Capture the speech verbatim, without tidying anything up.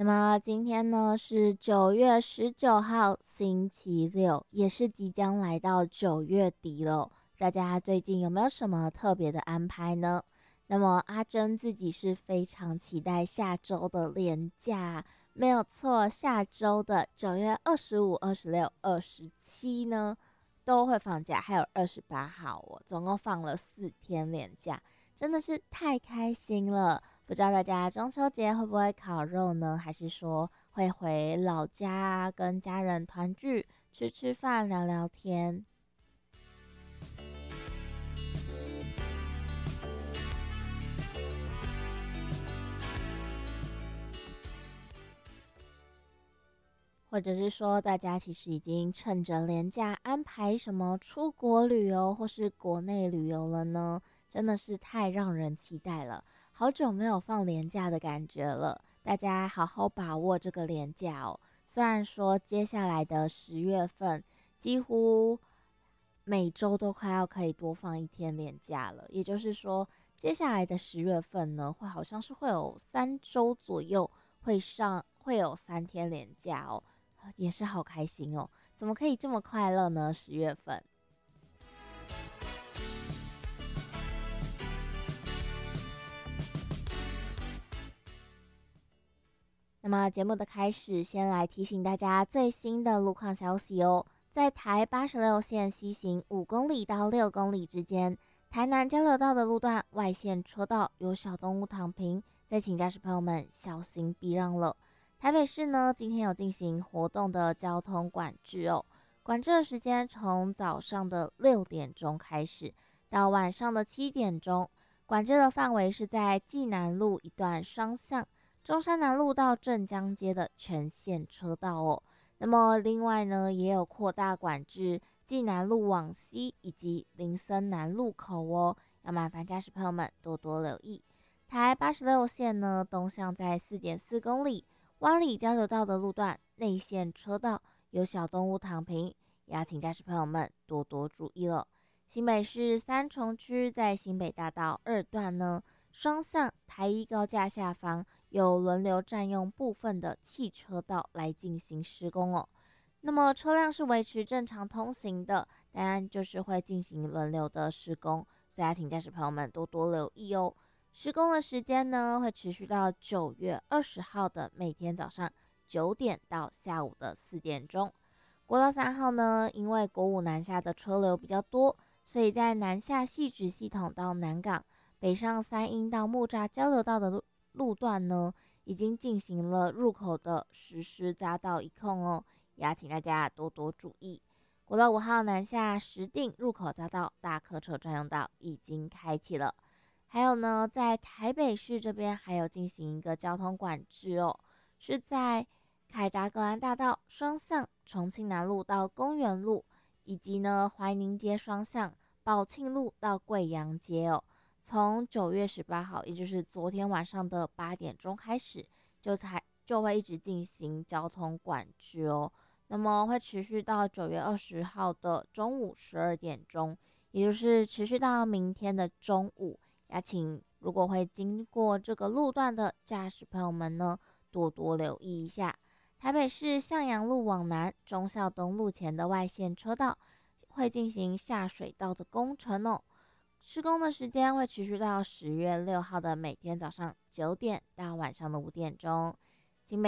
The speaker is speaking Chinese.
那么今天呢是九月十九号，星期六，也是即将来到九月底了。大家最近有没有什么特别的安排呢？那么阿珍自己是非常期待下周的连假，没有错，下周的九月二十五、二十六、二十七呢都会放假，还有二十八号哦，总共放了四天连假，真的是太开心了。不知道大家中秋节会不会烤肉呢？还是说会回老家啊，跟家人团聚，吃吃饭，聊聊天？或者是说，大家其实已经趁着连假安排什么出国旅游或是国内旅游了呢？真的是太让人期待了，好久没有放连假的感觉了。大家好好把握这个连假哦。虽然说接下来的十月份几乎每周都快要可以多放一天连假了，也就是说，接下来的十月份呢，会好像是会有三周左右会上会有三天连假哦。也是好开心哦！怎么可以这么快乐呢？十月份。那么节目的开始，先来提醒大家最新的路况消息哦。在台八十六线西行五公里到六公里之间，台南交流道的路段外线车道有小动物躺平，再请驾驶朋友们小心避让了。台北市呢，今天有进行活动的交通管制哦，管制的时间从早上的六点钟开始，到晚上的七点钟。管制的范围是在济南路一段双向，中山南路到镇江街的全线车道哦。那么另外呢，也有扩大管制济南路往西以及林森南路口哦，要麻烦驾驶朋友们多多留意。台八十六线呢，东向在四点四公里。湾里交流道的路段内线车道有小动物躺平，也请驾驶朋友们多多注意了。新北市三重区在新北大道二段呢，双向台一高架下方有轮流占用部分的汽车道来进行施工哦。那么车辆是维持正常通行的，当然就是会进行轮流的施工，所以要请驾驶朋友们多多留意哦。施工的时间呢，会持续到九月二十号的每天早上九点到下午的四点钟。国道三号呢，因为国五南下的车流比较多，所以在南下汐止系统到南港、北上三鹰到木栅交流道的路路段呢，已经进行了入口的实施匝道一控哦，也请大家多多注意。国道五号南下石碇入口匝道大客车专用道已经开启了。还有呢，在台北市这边还有进行一个交通管制哦，是在凯达格兰大道双向重庆南路到公园路，以及呢怀宁街双向宝庆路到贵阳街哦。从九月十八号，也就是昨天晚上的八点钟开始，就才就会一直进行交通管制哦。那么会持续到九月二十号的中午十二点钟，也就是持续到明天的中午。也请如果会经过这个路段的驾驶朋友们呢，多多留意一下。台北市向阳路往南忠孝东路前的外线车道会进行下水道的工程哦，施工的时间会持续到十月六号的每天早上九点到晚上的五点钟，